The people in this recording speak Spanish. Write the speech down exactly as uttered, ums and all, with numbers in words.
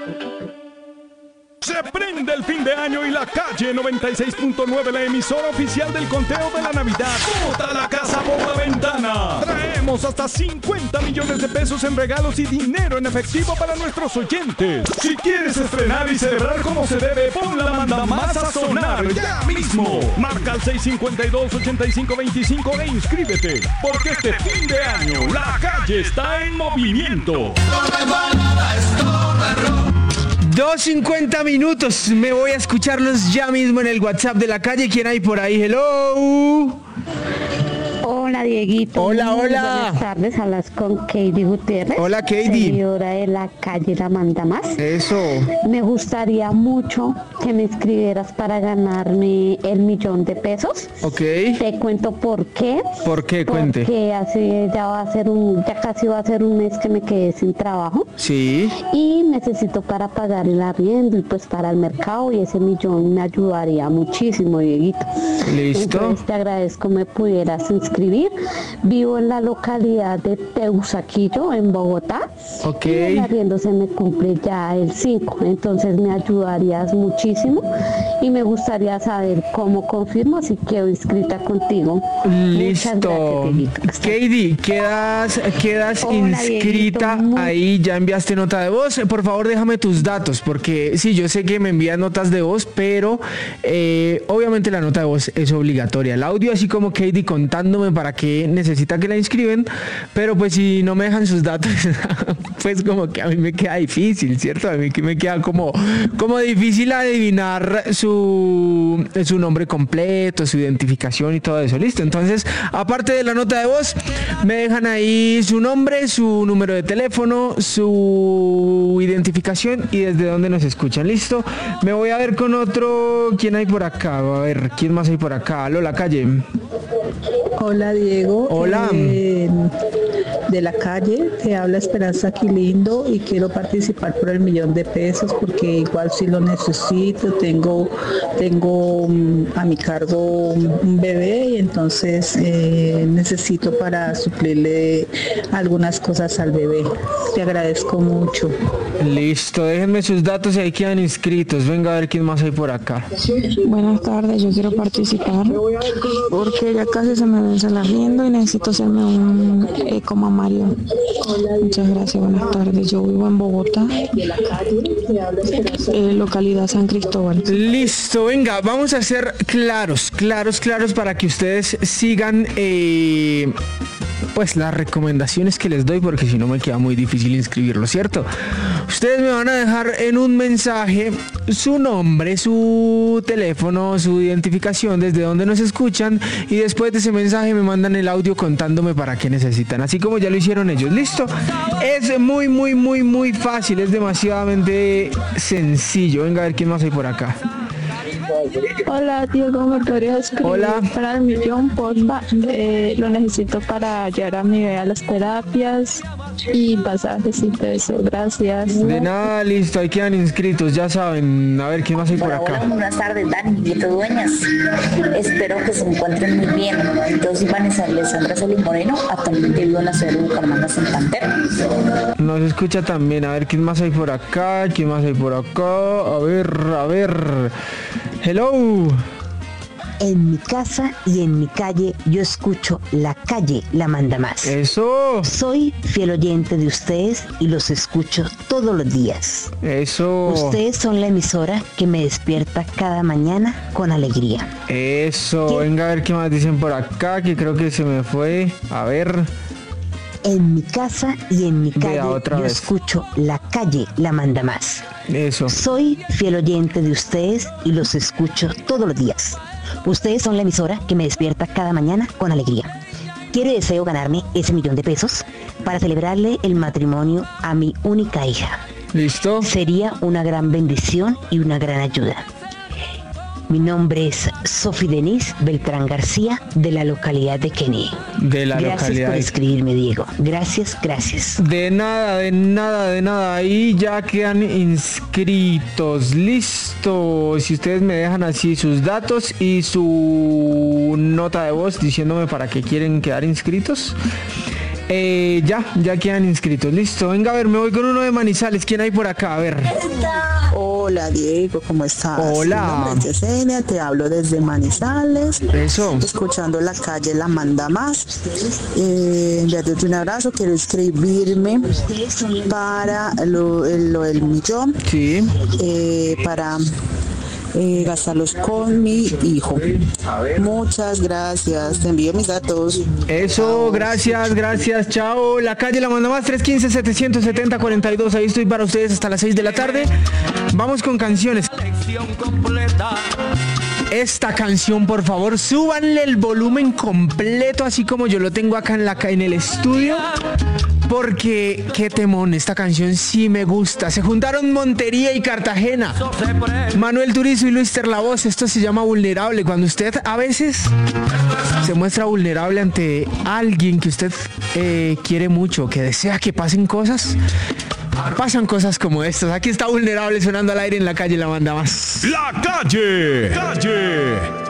Se prende el fin de año y La Calle noventa y seis punto nueve, la emisora oficial del conteo de la Navidad, bota la casa por la ventana. Traemos hasta cincuenta millones de pesos en regalos y dinero en efectivo para nuestros oyentes. Si quieres estrenar y celebrar como se debe, pon la manda más a sonar ya mismo. Marca al seis cinco dos, ocho cinco dos cinco e inscríbete, porque este fin de año La Calle está en movimiento. dos cincuenta minutos, me voy a escucharlos ya mismo en el WhatsApp de La Calle. ¿Quién hay por ahí? Hello. Hola, Dieguito. Hola, Muy hola. Buenas tardes, hablas con Katie Gutiérrez. Hola, Katie. Seguidora de La Calle La Manda Más. Eso. Me gustaría mucho que me escribieras para ganarme el millón de pesos. Ok. Te cuento por qué. ¿Por qué? Cuente. Porque hace, ya va a ser un, ya casi va a ser un mes que me quedé sin trabajo. Sí. Y necesito para pagar el arriendo y pues para el mercado, y ese millón me ayudaría muchísimo, Dieguito. Listo. Entonces te agradezco me pudieras inscribir. Vivo en la localidad de Teusaquillo, en Bogotá. Ok. Y el arriendo se me cumple ya el cinco, entonces me ayudarías muchísimo y me gustaría saber cómo confirmo si quedo inscrita contigo. Listo. Katie, quedas, quedas Hola, inscrita Dieguito, muy... ahí, ya enviaste nota de voz. Por favor, déjame tus datos, porque sí, yo sé que me envían notas de voz, pero eh, obviamente la nota de voz es obligatoria. El audio, así como Katie contándome para qué necesita que la inscriben, pero pues si no me dejan sus datos, pues como que a mí me queda difícil, ¿cierto? A mí que me queda como, como difícil adivinar su, su nombre completo, su identificación y todo eso. Listo, entonces, aparte de la nota de voz, me dejan ahí su nombre, su número de teléfono, su identificación y desde dónde nos escuchan. Listo, me voy a ver con otro. ¿Quién hay por acá? A ver, ¿quién más hay por acá? Aló, La Calle. Hola, Diego. Hola. Eh, de La Calle, te habla Esperanza Quilindo y quiero participar por el millón de pesos porque igual si lo necesito, tengo tengo um, a mi cargo un bebé y entonces eh, necesito para suplirle algunas cosas al bebé. Te agradezco mucho. Listo, déjenme sus datos y ahí quedan inscritos. Venga a ver quién más hay por acá. Buenas tardes, yo quiero participar porque ya casi se me vence el arriendo y necesito hacerme un eco mamario. Muchas gracias, buenas tardes. Yo vivo en Bogotá, eh, localidad San Cristóbal. Listo, venga, vamos a ser claros, claros, claros para que ustedes sigan eh, pues las recomendaciones que les doy, porque si no me queda muy difícil inscribirlo, ¿cierto? Ustedes me van a dejar en un mensaje su nombre, su teléfono, su identificación, desde donde nos escuchan, y después de ese mensaje me mandan el audio contándome para qué necesitan, así como ya lo hicieron ellos. Listo, es muy muy muy muy fácil, es demasiadamente sencillo. Venga a ver quién más hay por acá. Hola, Diego, ¿me podrías escribir Hola. para el millón, porfa? Eh, lo necesito para llevar a mi bebé a las terapias y pasajes y todo eso. Gracias. De nada, listo, ahí quedan inscritos, ya saben. A ver quién más hay por Hola, acá. hola, buenas tardes, Dani, Nieto Dueñas. Espero que se encuentren muy bien. Yo soy Vanessa Alessandra Celis Moreno, actualmente vivo en la ciudad de Bucaramanga, Santander. Nos escucha también, a ver quién más hay por acá, quién más hay por acá, a ver, a ver. Hello. En mi casa y en mi calle yo escucho La Calle La Manda Más. Eso. Soy fiel oyente de ustedes y los escucho todos los días. Eso. Ustedes son la emisora que me despierta cada mañana con alegría. Eso. ¿Qué? Venga a ver qué más dicen por acá, que creo que se me fue. A ver. En mi casa y en mi calle Vea, otra yo vez. escucho La Calle La Manda Más. Eso. Soy fiel oyente de ustedes y los escucho todos los días. Ustedes son la emisora que me despierta cada mañana con alegría. Quiero y deseo ganarme ese millón de pesos para celebrarle el matrimonio a mi única hija. Listo. Sería una gran bendición y una gran ayuda. Mi nombre es Sofi Denise Beltrán García, de la localidad de Kennedy. De la Gracias localidad. por escribirme, Diego. Gracias, gracias. De nada, de nada, de nada. Ahí ya quedan inscritos. Listo. Si ustedes me dejan así sus datos y su nota de voz diciéndome para qué quieren quedar inscritos. Eh, ya, ya quedan inscritos. Listo, venga a ver, me voy con uno de Manizales. ¿Quién hay por acá? A ver. Hola Diego, ¿cómo estás? Hola. Mi nombre es Yesenia, te hablo desde Manizales. Eso. Escuchando La Calle La Manda Más. Eh, enviándote un abrazo, quiero inscribirme para lo, lo del millón. Sí. Eh, para eh, gastarlos con mi hijo. Muchas gracias, te envío mis datos. Eso, chao. gracias, gracias, chao. La Calle La Manda Más, tres uno cinco, siete siete cero, cuatro dos. Ahí estoy para ustedes hasta las seis de la tarde. Vamos con canciones. Esta canción, por favor, súbanle el volumen completo, así como yo lo tengo acá en, la, en el estudio. Porque, qué temón, esta canción sí me gusta. Se juntaron Montería y Cartagena. Manuel Turizo y Luis Terlavoz. Esto se llama Vulnerable. Cuando usted a veces se muestra vulnerable ante alguien que usted eh, quiere mucho, que desea que pasen cosas, pasan cosas como estas. Aquí está Vulnerable sonando al aire en La Calle La Manda Más. La Calle. Calle.